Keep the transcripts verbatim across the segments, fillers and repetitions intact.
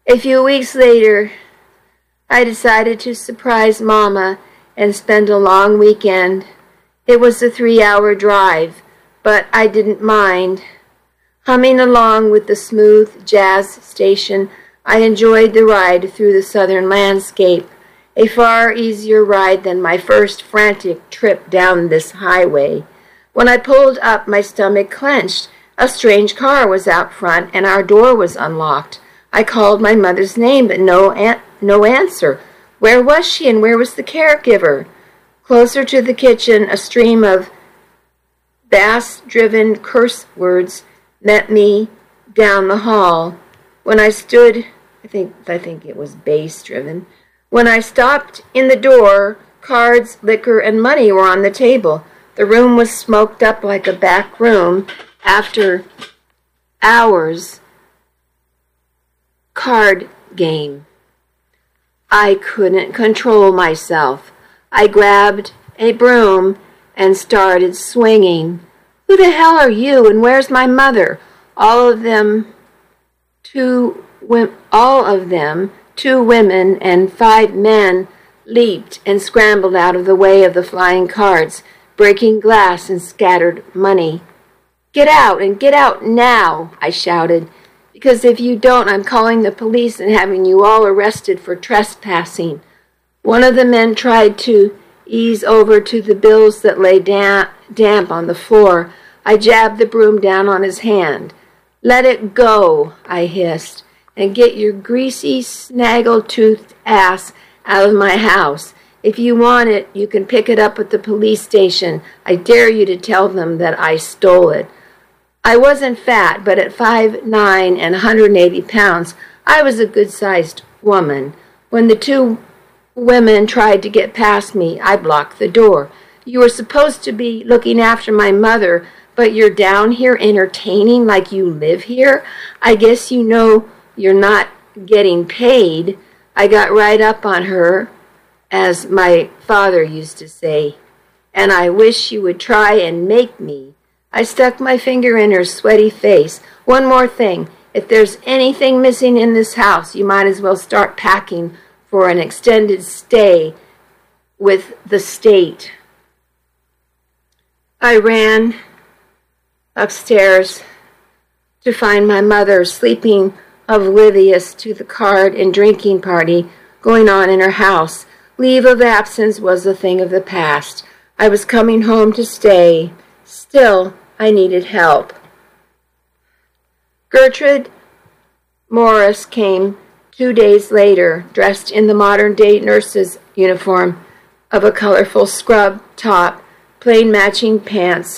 A few weeks later, I decided to surprise Mama and spend a long weekend. It was a three-hour drive, but I didn't mind. Humming along with the smooth jazz station, I enjoyed the ride through the southern landscape, a far easier ride than my first frantic trip down this highway. When I pulled up, my stomach clenched. A strange car was out front, and our door was unlocked. I called my mother's name, but no, an- no answer. Where was she, and where was the caregiver? Closer to the kitchen, a stream of bass-driven curse words met me down the hall. When I stood, I think I think it was bass-driven. When I stopped in the door, cards, liquor, and money were on the table. The room was smoked up like a back room after hours card game. I couldn't control myself. I grabbed a broom and started swinging. Who the hell are you, and where's my mother? All of them, two, all of them, two women and five men, leaped and scrambled out of the way of the flying cards, breaking glass and scattered money. Get out, and get out now, I shouted, because if you don't, I'm calling the police and having you all arrested for trespassing. One of the men tried to ease over to the bills that lay da- damp on the floor. I jabbed the broom down on his hand. Let it go, I hissed, and get your greasy, snaggle-toothed ass out of my house. If you want it, you can pick it up at the police station. I dare you to tell them that I stole it. I wasn't fat, but at five nine and one hundred eighty pounds, I was a good-sized woman. When the two women tried to get past me, I blocked the door. You were supposed to be looking after my mother, but you're down here entertaining like you live here? I guess you know you're not getting paid. I got right up on her, as my father used to say, and I wish you would try and make me. I stuck my finger in her sweaty face. One more thing. If there's anything missing in this house, you might as well start packing for an extended stay with the state. I ran upstairs to find my mother sleeping oblivious to the card and drinking party going on in her house. Leave of absence was a thing of the past. I was coming home to stay. Still, I needed help. Gertrude Morris came two days later, dressed in the modern-day nurse's uniform of a colorful scrub top, plain matching pants,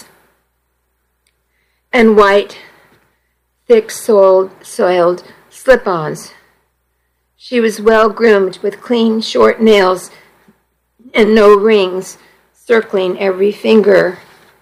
and white, thick-soled, soiled slip-ons. She was well-groomed with clean, short nails and no rings circling every finger.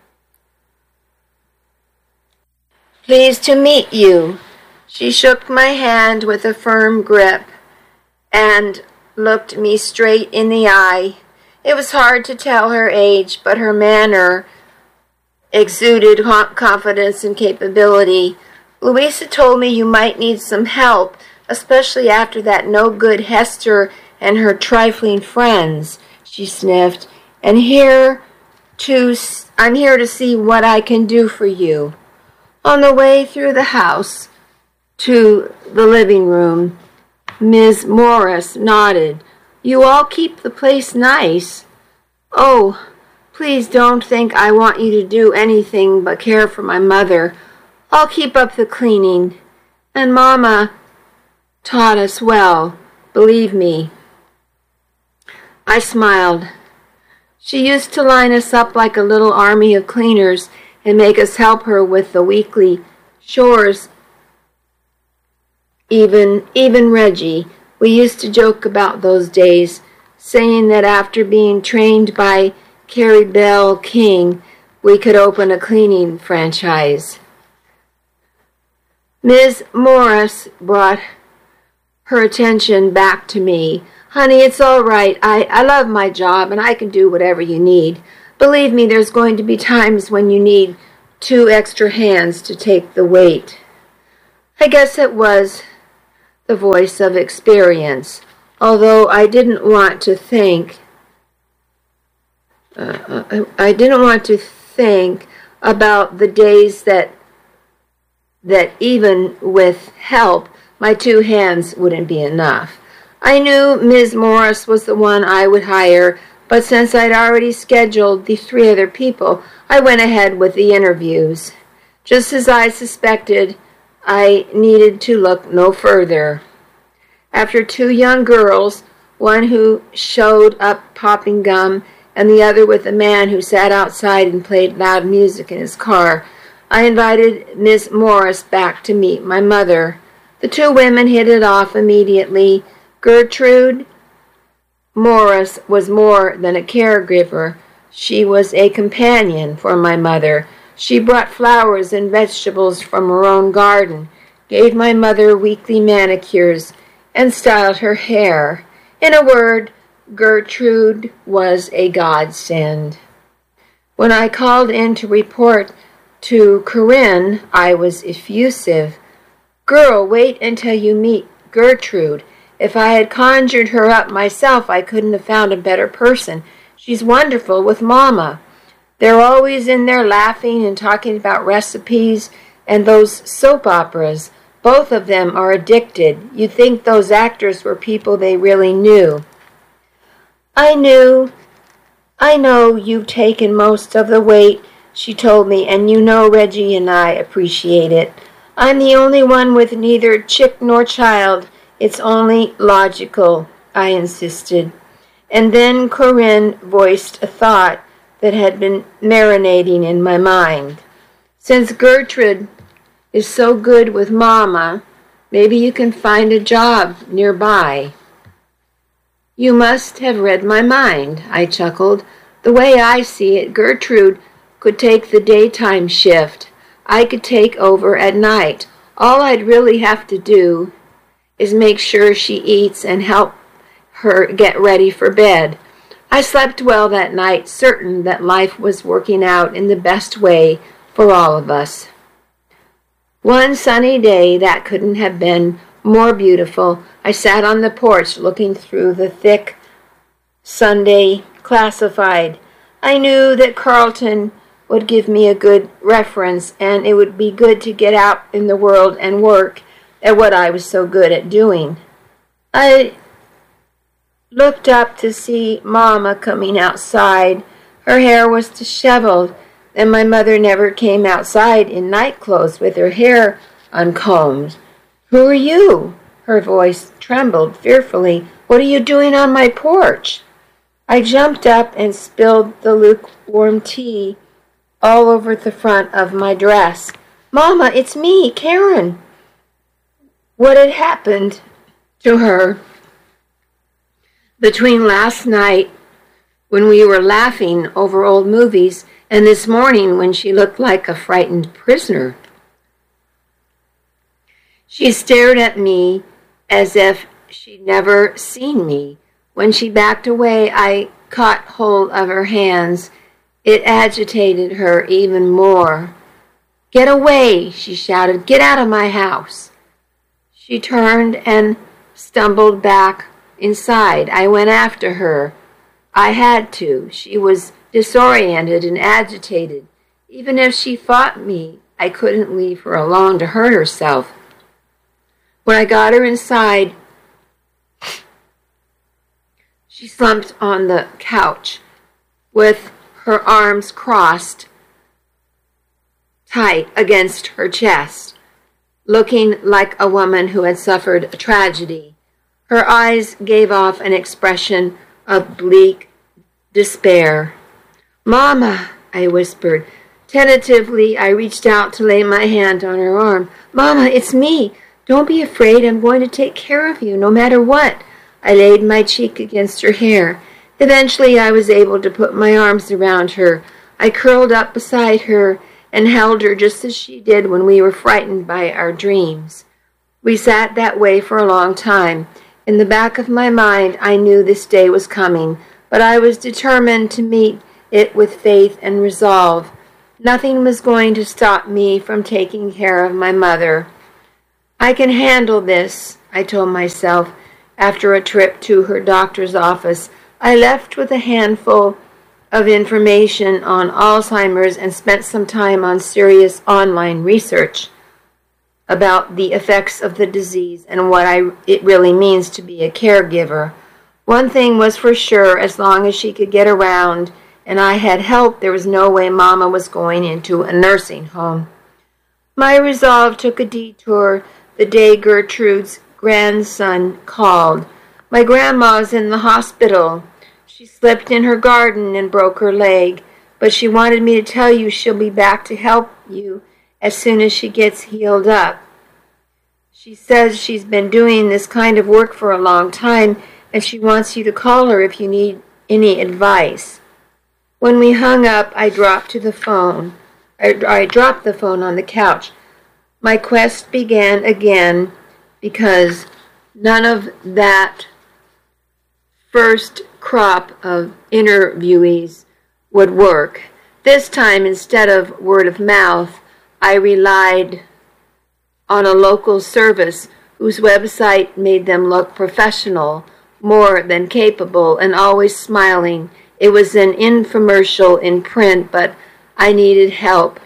Pleased to meet you. She shook my hand with a firm grip and looked me straight in the eye. It was hard to tell her age, but her manner exuded confidence and capability. Louisa told me you might need some help, especially after that no-good Hester and her trifling friends, she sniffed. And here to, I'm here to see what I can do for you. On the way through the house to the living room, Miz Morris nodded. You all keep the place nice. Oh, please don't think I want you to do anything but care for my mother. I'll keep up the cleaning. And Mama taught us well, believe me. I smiled. She used to line us up like a little army of cleaners and make us help her with the weekly chores. Even, even Reggie, we used to joke about those days, saying that after being trained by Carrie Bell King, we could open a cleaning franchise. Miz Morris brought her attention back to me. Honey, it's all right. I, I love my job, and I can do whatever you need. Believe me, there's going to be times when you need two extra hands to take the weight. I guess it was the voice of experience, although I didn't want to think, uh, I, I didn't want to think about the days that that even with help, my two hands wouldn't be enough. I knew Miz Morris was the one I would hire, but since I'd already scheduled the three other people, I went ahead with the interviews. Just as I suspected, I needed to look no further. After two young girls, one who showed up popping gum and the other with a man who sat outside and played loud music in his car, I invited Miss Morris back to meet my mother. The two women hit it off immediately. Gertrude Morris was more than a caregiver. She was a companion for my mother. She brought flowers and vegetables from her own garden, gave my mother weekly manicures, and styled her hair. In a word, Gertrude was a godsend. When I called in to report to Corinne, I was effusive. "Girl, wait until you meet Gertrude. If I had conjured her up myself, I couldn't have found a better person. She's wonderful with Mama. They're always in there laughing and talking about recipes and those soap operas. Both of them are addicted. You'd think those actors were people they really knew." I knew, I know you've taken most of the weight, she told me, and you know Reggie and I appreciate it. I'm the only one with neither chick nor child. It's only logical, I insisted. And then Corinne voiced a thought that had been marinating in my mind. Since Gertrude is so good with Mama, maybe you can find a job nearby. You must have read my mind, I chuckled. The way I see it, Gertrude could take the daytime shift. I could take over at night. All I'd really have to do is make sure she eats and help her get ready for bed. I slept well that night, certain that life was working out in the best way for all of us. One sunny day that couldn't have been more beautiful, I sat on the porch looking through the thick Sunday classified. I knew that Carlton would give me a good reference, and it would be good to get out in the world and work at what I was so good at doing. I looked up to see Mama coming outside. Her hair was disheveled, and my mother never came outside in nightclothes with her hair uncombed. "Who are you?" Her voice trembled fearfully. "What are you doing on my porch?" I jumped up and spilled the lukewarm tea all over the front of my dress. "Mama, it's me, Karen." What had happened to her between last night when we were laughing over old movies and this morning when she looked like a frightened prisoner? She stared at me as if she'd never seen me. When she backed away, I caught hold of her hands. It agitated her even more. "Get away," she shouted. "Get out of my house." She turned and stumbled back inside. I went after her. I had to. She was disoriented and agitated. Even if she fought me, I couldn't leave her alone to hurt herself. When I got her inside, she slumped on the couch with her arms crossed tight against her chest, looking like a woman who had suffered a tragedy. Her eyes gave off an expression of bleak despair. "Mama," I whispered. Tentatively, I reached out to lay my hand on her arm. "Mama, it's me. Don't be afraid. I'm going to take care of you, no matter what." I laid my cheek against her hair. Eventually, I was able to put my arms around her. I curled up beside her and held her just as she did when we were frightened by our dreams. We sat that way for a long time. In the back of my mind, I knew this day was coming, but I was determined to meet it with faith and resolve. Nothing was going to stop me from taking care of my mother. "I can handle this," I told myself after a trip to her doctor's office. I left with a handful of information on Alzheimer's and spent some time on serious online research about the effects of the disease and what I, it really means to be a caregiver. One thing was for sure, as long as she could get around and I had help, there was no way Mama was going into a nursing home. My resolve took a detour the day Gertrude's grandson called. My grandma's in the hospital. She slipped in her garden and broke her leg, but she wanted me to tell you she'll be back to help you as soon as she gets healed up. She says she's been doing this kind of work for a long time, and she wants you to call her if you need any advice. When we hung up, I dropped to the phone. I, I dropped the phone on the couch. My quest began again because none of that first crop of interviewees would work. This time, instead of word of mouth, I relied on a local service whose website made them look professional, more than capable, and always smiling. It was an infomercial in print, but I needed help.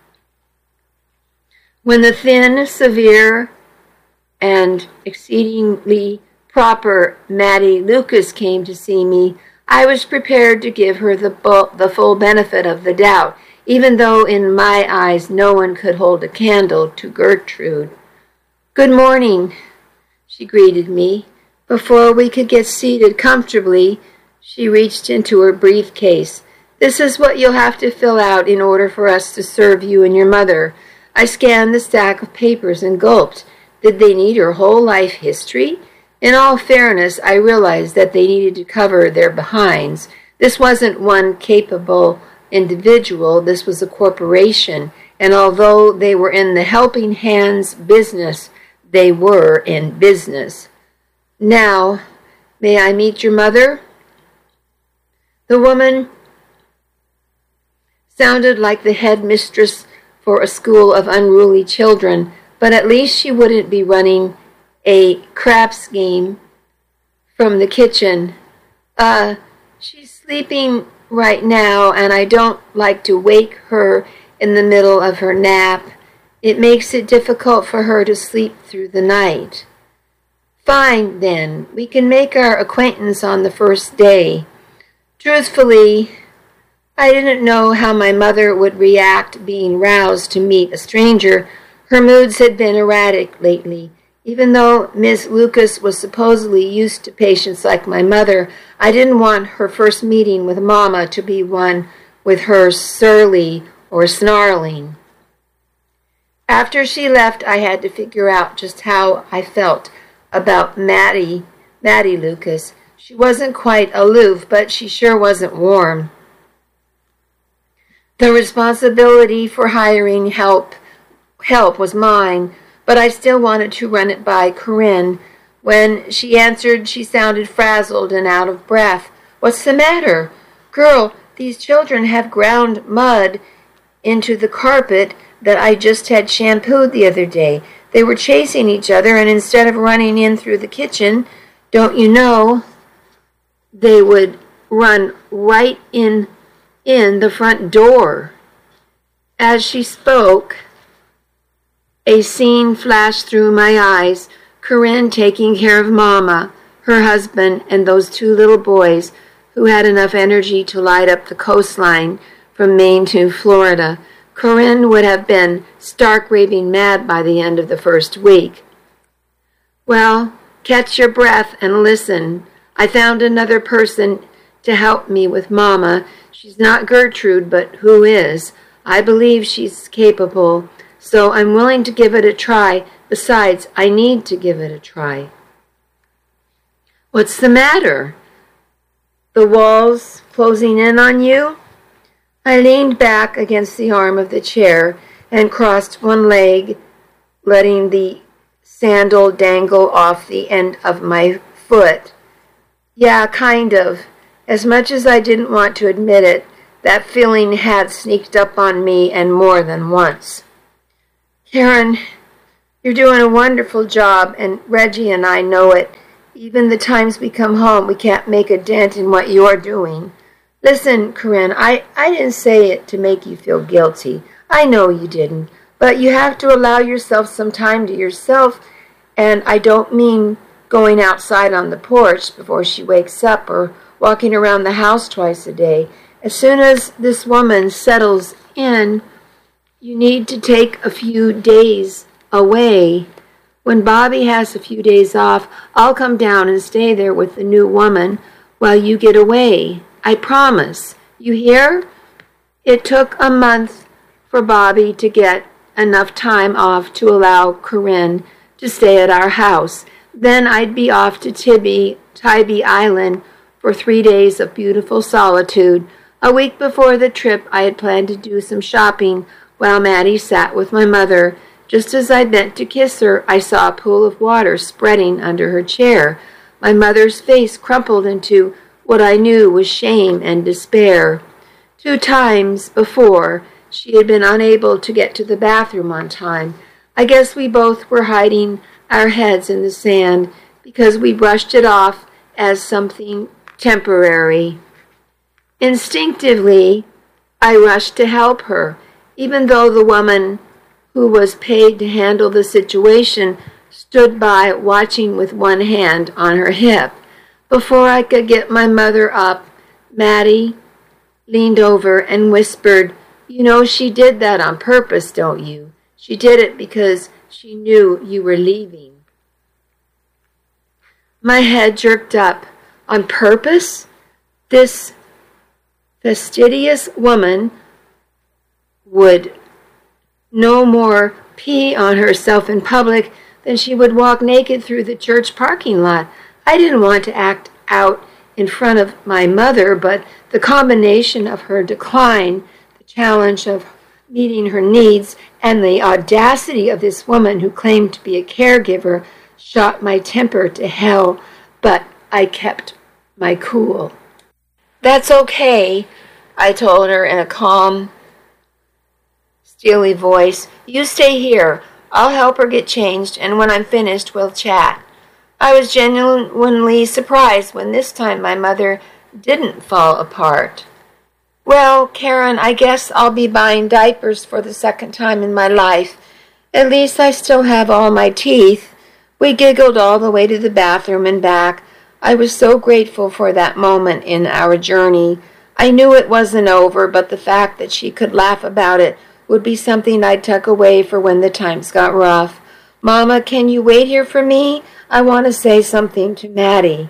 When the thin, severe, and exceedingly proper Mattie Lucas came to see me, I was prepared to give her the, bu- the full benefit of the doubt, even though in my eyes no one could hold a candle to Gertrude. "Good morning," she greeted me. Before we could get seated comfortably, she reached into her briefcase. "This is what you'll have to fill out in order for us to serve you and your mother." I scanned the stack of papers and gulped. Did they need her whole life history? In all fairness, I realized that they needed to cover their behinds. This wasn't one capable individual, this was a corporation, and although they were in the helping hands business, they were in business. "Now, may I meet your mother?" The woman sounded like the headmistress for a school of unruly children, but at least she wouldn't be running a craps game from the kitchen. Uh, she's sleeping right now, and I don't like to wake her in the middle of her nap. It makes it difficult for her to sleep through the night." "Fine, then. We can make our acquaintance on the first day." Truthfully, I didn't know how my mother would react being roused to meet a stranger. Her moods had been erratic lately. Even though Miss Lucas was supposedly used to patients like my mother, I didn't want her first meeting with Mama to be one with her surly or snarling. After she left, I had to figure out just how I felt about Mattie, Mattie Lucas. She wasn't quite aloof, but she sure wasn't warm. The responsibility for hiring help help was mine, but I still wanted to run it by Corinne. When she answered, she sounded frazzled and out of breath. "What's the matter?" "Girl, these children have ground mud into the carpet that I just had shampooed the other day. They were chasing each other, and instead of running in through the kitchen, don't you know, they would run right in in the front door." As she spoke, a scene flashed through my eyes. Corinne taking care of Mama, her husband, and those two little boys who had enough energy to light up the coastline from Maine to Florida. Corinne would have been stark raving mad by the end of the first week. "Well, catch your breath and listen. I found another person to help me with Mama. She's not Gertrude, but who is? I believe she's capable, so I'm willing to give it a try. Besides, I need to give it a try." "What's the matter? The walls closing in on you?" I leaned back against the arm of the chair and crossed one leg, letting the sandal dangle off the end of my foot. "Yeah, kind of. As much as I didn't want to admit it, that feeling had sneaked up on me, and more than once." "Karen, You're doing a wonderful job, and Reggie and I know it. Even the times we come home, we can't make a dent in what you're doing. Listen, Corinne, I, I didn't say it to make you feel guilty. I know you didn't. But you have to allow yourself some time to yourself, and I don't mean going outside on the porch before she wakes up or walking around the house twice a day. As soon as this woman settles in, you need to take a few days away. When Bobby has a few days off, I'll come down and stay there with the new woman while you get away. I promise. You hear? It took a month for Bobby to get enough time off to allow Corinne to stay at our house. Then I'd be off to Tibby, Tybee Island for three days of beautiful solitude. A week before the trip, I had planned to do some shopping while Maddie sat with my mother. Just as I bent to kiss her, I saw a pool of water spreading under her chair. My mother's face crumpled into what I knew was shame and despair. Two times before, she had been unable to get to the bathroom on time. I guess we both were hiding our heads in the sand because we brushed it off as something temporary. Instinctively, I rushed to help her, even though the woman who was paid to handle the situation stood by watching with one hand on her hip. Before I could get my mother up, Maddie leaned over and whispered, "You know she did that on purpose, don't you? She did it because she knew you were leaving." My head jerked up. On purpose? This fastidious woman would no more pee on herself in public than she would walk naked through the church parking lot. I didn't want to act out in front of my mother, but the combination of her decline, the challenge of meeting her needs, and the audacity of this woman who claimed to be a caregiver shot my temper to hell, but I kept my cool. "That's okay," I told her in a calm, steely voice. "You stay here. I'll help her get changed, and when I'm finished, we'll chat." I was genuinely surprised when this time my mother didn't fall apart. "Well, Karen, I guess I'll be buying diapers for the second time in my life. At least I still have all my teeth." We giggled all the way to the bathroom and back. I was so grateful for that moment in our journey. I knew it wasn't over, but the fact that she could laugh about it would be something I'd tuck away for when the times got rough. "Mama, can you wait here for me? I want to say something to Maddie."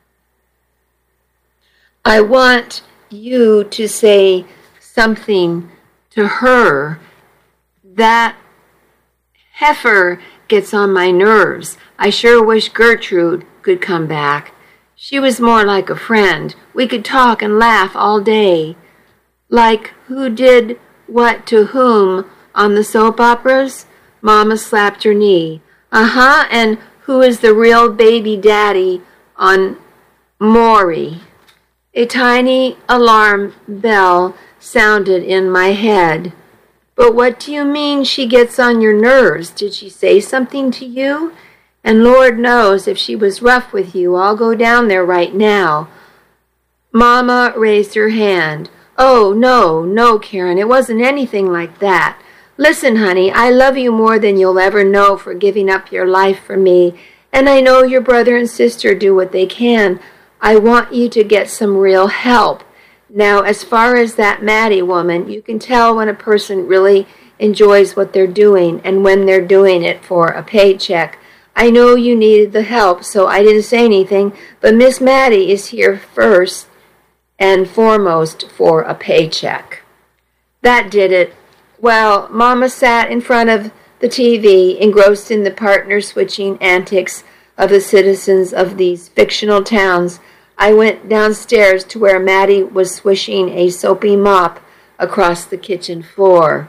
"I want you to say something to her. That heifer gets on my nerves. I sure wish Gertrude could come back. She was more like a friend. We could talk and laugh all day. Like who did what to whom on the soap operas?" Mama slapped her knee. "Uh-huh, and who is the real baby daddy on Maury?" A tiny alarm bell sounded in my head. "But what do you mean she gets on your nerves? Did she say something to you? And Lord knows if she was rough with you, I'll go down there right now." Mama raised her hand. "Oh, no, no, Karen, it wasn't anything like that. Listen, honey, I love you more than you'll ever know for giving up your life for me, and I know your brother and sister do what they can. I want you to get some real help. Now, as far as that Maddie woman, you can tell when a person really enjoys what they're doing and when they're doing it for a paycheck. I know you needed the help, so I didn't say anything, but Miss Maddie is here first and foremost for a paycheck." That did it. Well, Mama sat in front of the T V, engrossed in the partner-switching antics of the citizens of these fictional towns. I went downstairs to where Maddie was swishing a soapy mop across the kitchen floor.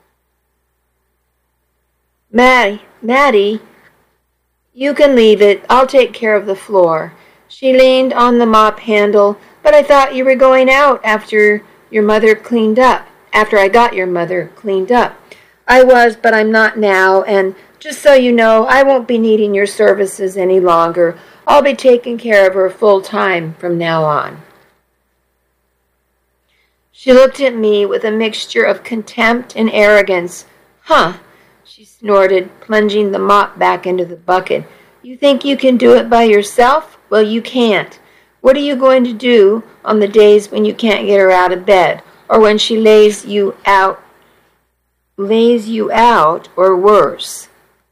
Maddie, Maddie, you can leave it. I'll take care of the floor." She leaned on the mop handle. "But I thought you were going out after your mother cleaned up, after I got your mother cleaned up." "I was, but I'm not now, and just so you know, I won't be needing your services any longer. I'll be taking care of her full time from now on." She looked at me with a mixture of contempt and arrogance. "Huh," she snorted, plunging the mop back into the bucket. "You think you can do it by yourself? Well, you can't. What are you going to do on the days when you can't get her out of bed, or when she lays you out, lays you out, or worse?"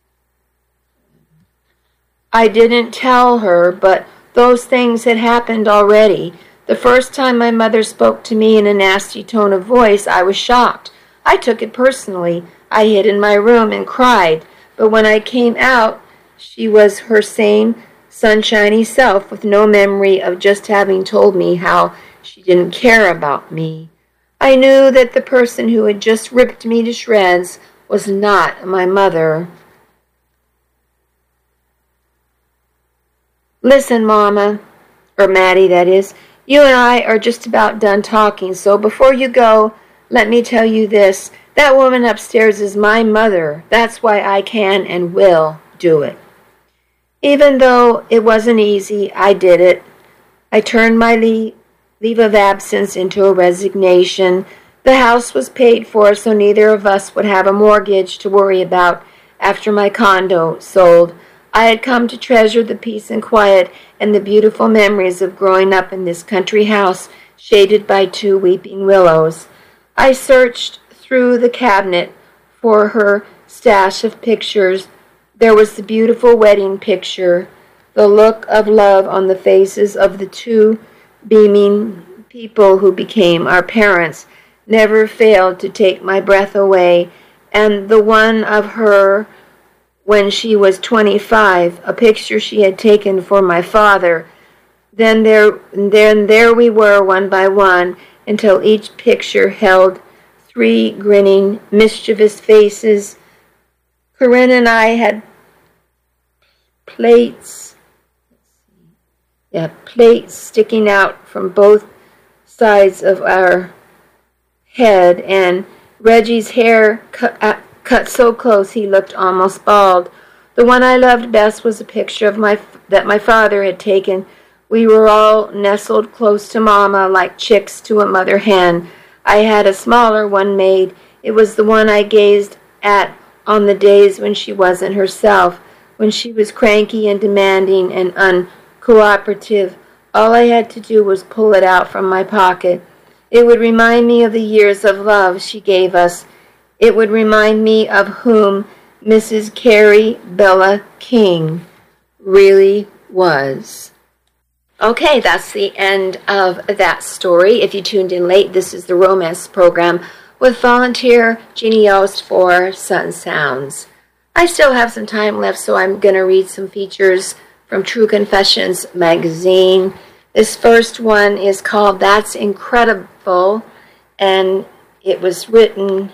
I didn't tell her, but those things had happened already. The first time my mother spoke to me in a nasty tone of voice, I was shocked. I took it personally. I hid in my room and cried. But when I came out, she was her same sunshiny self, with no memory of just having told me how she didn't care about me. I knew that the person who had just ripped me to shreds was not my mother. "Listen, Mama," or Maddie, that is, "you and I are just about done talking, so before you go, let me tell you this. That woman upstairs is my mother. That's why I can and will do it." Even though it wasn't easy, I did it. I turned my leave, leave of absence into a resignation. The house was paid for, so neither of us would have a mortgage to worry about after my condo sold. I had come to treasure the peace and quiet and the beautiful memories of growing up in this country house shaded by two weeping willows. I searched through the cabinet for her stash of pictures. There was the beautiful wedding picture. The look of love on the faces of the two beaming people who became our parents never failed to take my breath away, and the one of her when she was twenty-five, a picture she had taken for my father. Then there, then there we were, one by one, until each picture held three grinning, mischievous faces. Corinne and I had plates, yeah, plates sticking out from both sides of our head, and Reggie's hair cut, uh, cut so close he looked almost bald. The one I loved best was a picture of my that my father had taken. We were all nestled close to Mama like chicks to a mother hen. I had a smaller one made. It was the one I gazed at on the days when she wasn't herself, when she was cranky and demanding and uncooperative. All I had to do was pull it out from my pocket. It would remind me of the years of love she gave us. It would remind me of whom Missus Carrie Bella King really was. Okay, that's the end of that story. If you tuned in late, this is the romance program with volunteer Jeannie Yost for Sun Sounds. I still have some time left, so I'm going to read some features from True Confessions magazine. This first one is called That's Incredible, and it was written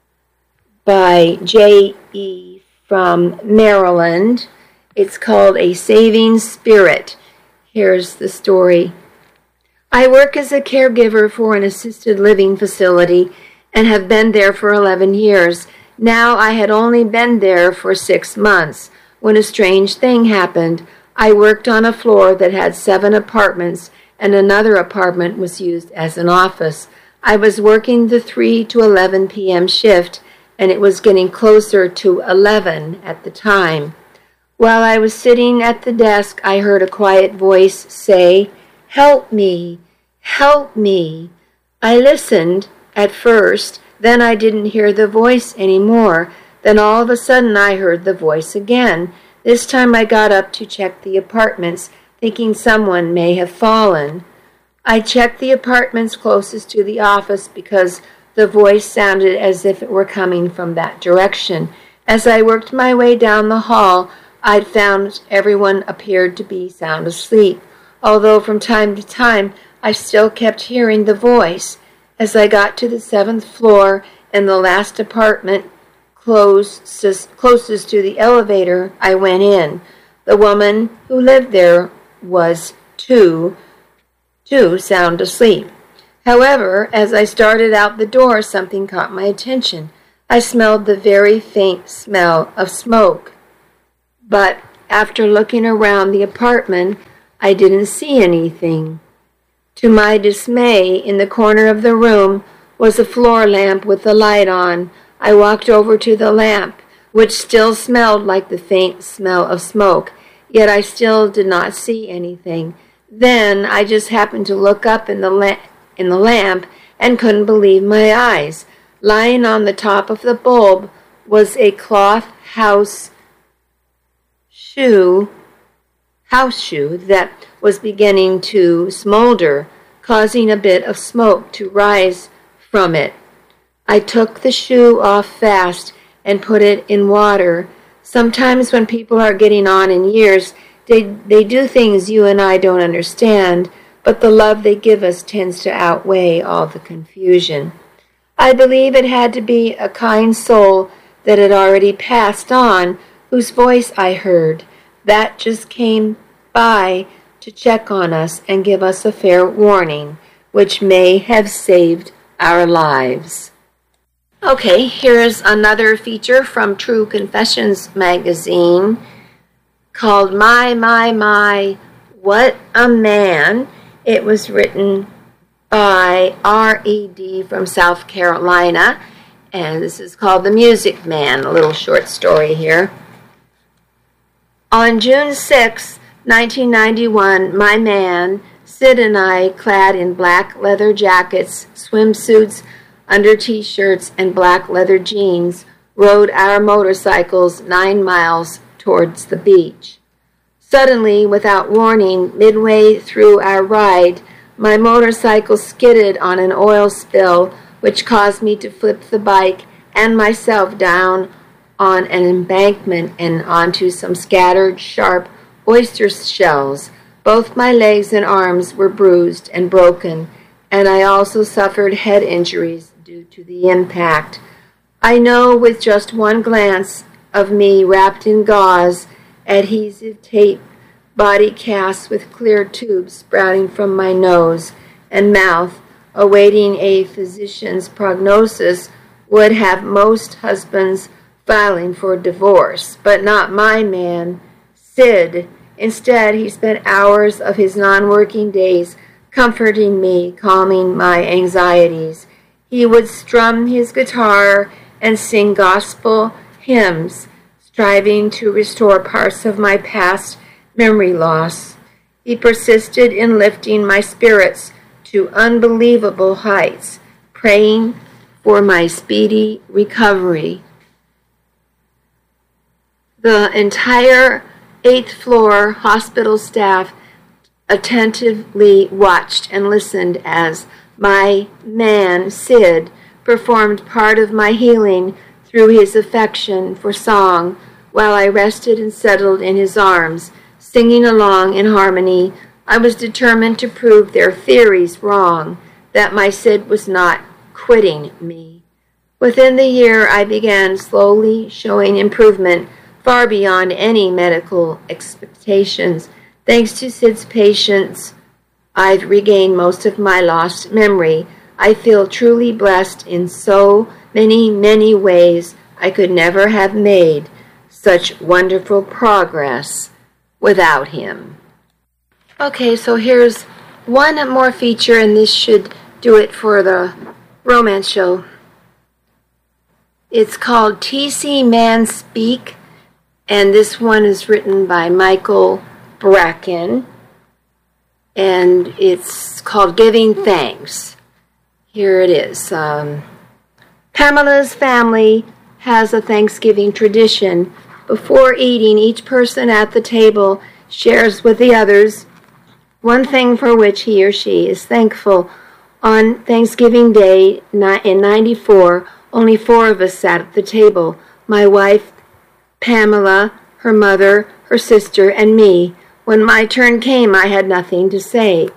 by J E from Maryland. It's called A Saving Spirit. Here's the story. I work as a caregiver for an assisted living facility and have been there for eleven years. Now I had only been there for six months when a strange thing happened. I worked on a floor that had seven apartments, and another apartment was used as an office. I was working the three to eleven p.m. shift, and it was getting closer to eleven at the time. While I was sitting at the desk, I heard a quiet voice say, "Help me, help me." I listened at first, then I didn't hear the voice anymore. Then all of a sudden I heard the voice again. This time I got up to check the apartments, thinking someone may have fallen. I checked the apartments closest to the office because the voice sounded as if it were coming from that direction. As I worked my way down the hall, I'd found everyone appeared to be sound asleep, although from time to time I still kept hearing the voice. As I got to the seventh floor and the last apartment closest, closest to the elevator, I went in. The woman who lived there was too, too sound asleep. However, as I started out the door, something caught my attention. I smelled the very faint smell of smoke. But after looking around the apartment, I didn't see anything. To my dismay, in the corner of the room was a floor lamp with the light on. I walked over to the lamp, which still smelled like the faint smell of smoke, yet I still did not see anything. Then I just happened to look up in the, la- in the lamp and couldn't believe my eyes. Lying on the top of the bulb was a cloth house shoe, house shoe that was beginning to smolder, causing a bit of smoke to rise from it. I took the shoe off fast and put it in water. Sometimes when people are getting on in years, they, they do things you and I don't understand, but the love they give us tends to outweigh all the confusion. I believe it had to be a kind soul that had already passed on, whose voice I heard. That just came by to check on us and give us a fair warning, which may have saved our lives. Okay, here's another feature from True Confessions magazine called My, My, My, What a Man. It was written by R E D from South Carolina, and this is called The Music Man, a little short story here. On June sixth, nineteen ninety-one, my man, Sid, and I, clad in black leather jackets, swimsuits, under t-shirts, and black leather jeans, rode our motorcycles nine miles towards the beach. Suddenly, without warning, midway through our ride, my motorcycle skidded on an oil spill, which caused me to flip the bike and myself down on an embankment and onto some scattered, sharp oyster shells. Both my legs and arms were bruised and broken, and I also suffered head injuries due to the impact. I know with just one glance of me wrapped in gauze, adhesive tape, body cast with clear tubes sprouting from my nose and mouth, awaiting a physician's prognosis, would have most husbands filing for divorce, but not my man, Sid. Instead, he spent hours of his non-working days comforting me, calming my anxieties. He would strum his guitar and sing gospel hymns, striving to restore parts of my past memory loss. He persisted in lifting my spirits to unbelievable heights, praying for my speedy recovery. The entire eighth floor hospital staff attentively watched and listened as my man, Sid, performed part of my healing through his affection for song, while I rested and settled in his arms, singing along in harmony. I was determined to prove their theories wrong, that my Sid was not quitting me. Within the year, I began slowly showing improvement far beyond any medical expectations. Thanks to Sid's patience, I've regained most of my lost memory. I feel truly blessed in so many, many ways. I could never have made such wonderful progress without him. Okay, so here's one more feature, and this should do it for the romance show. It's called T C Man Speak, and this one is written by Michael Bracken, and it's called Giving Thanks. Here it is. Um, Pamela's family has a Thanksgiving tradition. Before eating, each person at the table shares with the others one thing for which he or she is thankful. On Thanksgiving Day in ninety-four, only four of us sat at the table. My wife, Pamela, her mother, her sister, and me. When my turn came, I had nothing to say.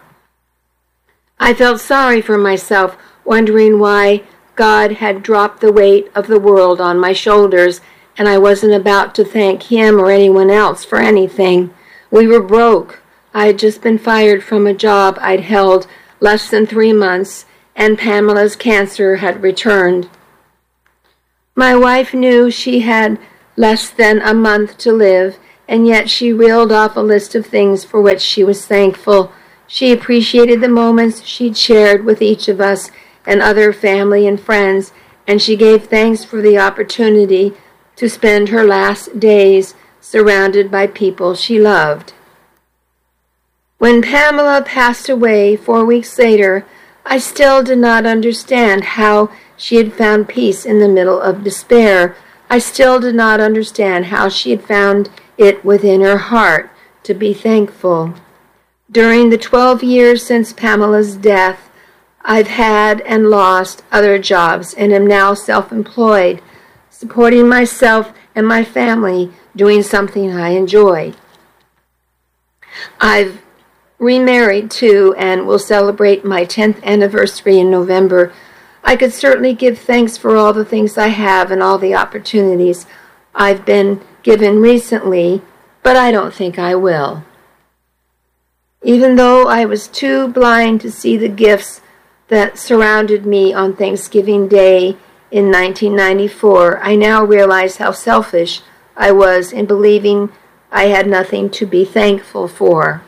I felt sorry for myself, wondering why God had dropped the weight of the world on my shoulders, and I wasn't about to thank him or anyone else for anything. We were broke. I had just been fired from a job I'd held less than three months, and Pamela's cancer had returned. My wife knew she had less than a month to live, and yet she reeled off a list of things for which she was thankful. She appreciated the moments she'd shared with each of us and other family and friends, and she gave thanks for the opportunity to spend her last days surrounded by people she loved. When Pamela passed away four weeks later, I still did not understand how she had found peace in the middle of despair. I still did not understand how she had found it within her heart to be thankful. During the twelve years since Pamela's death, I've had and lost other jobs and am now self-employed, supporting myself and my family, doing something I enjoy. I've remarried too and will celebrate my tenth anniversary in November. I could certainly give thanks for all the things I have and all the opportunities I've been given recently, but I don't think I will. Even though I was too blind to see the gifts that surrounded me on Thanksgiving Day in nineteen ninety-four, I now realize how selfish I was in believing I had nothing to be thankful for.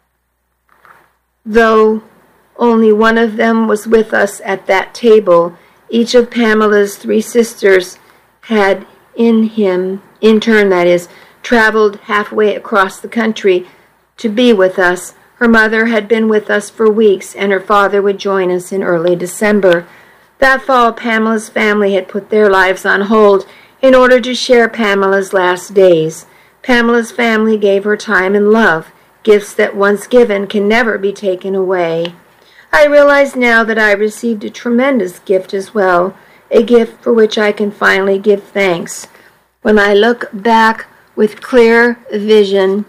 Though only one of them was with us at that table, each of Pamela's three sisters had in him, in turn that is, traveled halfway across the country to be with us. Her mother had been with us for weeks, and her father would join us in early December. That fall, Pamela's family had put their lives on hold in order to share Pamela's last days. Pamela's family gave her time and love, gifts that once given can never be taken away. I realize now that I received a tremendous gift as well, a gift for which I can finally give thanks. When I look back with clear vision,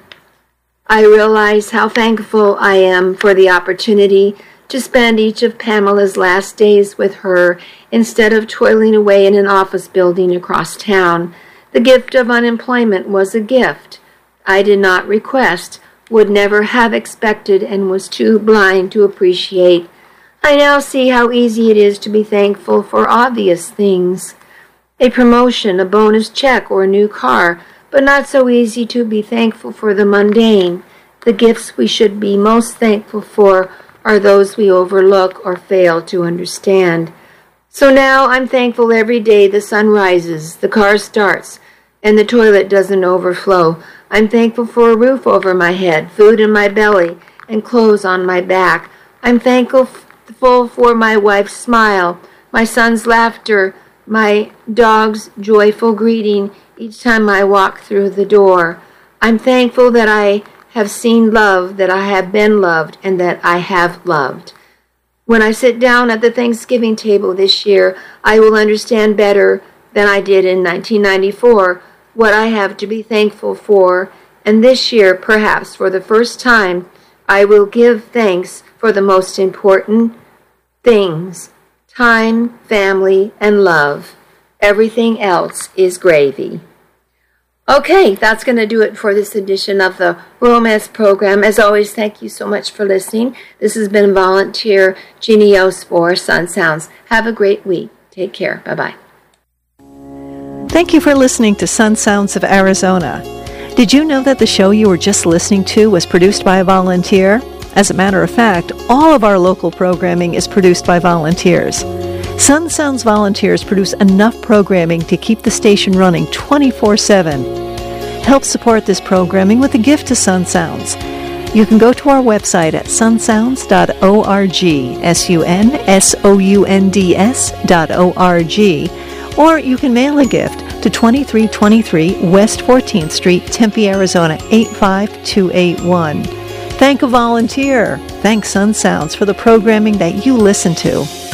I realize how thankful I am for the opportunity to spend each of Pamela's last days with her instead of toiling away in an office building across town. The gift of unemployment was a gift I did not request, would never have expected, and was too blind to appreciate. I now see how easy it is to be thankful for obvious things. A promotion, a bonus check, or a new car, but not so easy to be thankful for the mundane. The gifts we should be most thankful for are those we overlook or fail to understand. So now I'm thankful every day the sun rises, the car starts, and the toilet doesn't overflow. I'm thankful for a roof over my head, food in my belly, and clothes on my back. I'm thankful for my wife's smile, my son's laughter, my dog's joyful greeting each time I walk through the door. I'm thankful that I have seen love, that I have been loved, and that I have loved. When I sit down at the Thanksgiving table this year, I will understand better than I did in nineteen ninety-four what I have to be thankful for, and this year, perhaps for the first time, I will give thanks for the most important things: time, family, and love. Everything else is gravy. Okay, that's going to do it for this edition of the Romance Program. As always, thank you so much for listening. This has been volunteer Jeannie Yost for Sun Sounds. Have a great week. Take care. Bye-bye. Thank you for listening to Sun Sounds of Arizona. Did you know that the show you were just listening to was produced by a volunteer? As a matter of fact, all of our local programming is produced by volunteers. Sun Sounds volunteers produce enough programming to keep the station running twenty-four seven. Help support this programming with a gift to Sun Sounds. You can go to our website at sun sounds dot org, S U N S O U N D S dot O R G, or you can mail a gift to twenty-three twenty-three West fourteenth Street, Tempe, Arizona, eight five two eight one. Thank a volunteer. Thank Sun Sounds for the programming that you listen to.